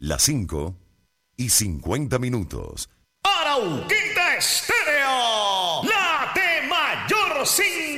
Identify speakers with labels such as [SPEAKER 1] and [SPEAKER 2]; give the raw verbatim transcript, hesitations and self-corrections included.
[SPEAKER 1] Las cinco y cincuenta minutos.
[SPEAKER 2] Arauquita Estéreo, la de mayor sintonía.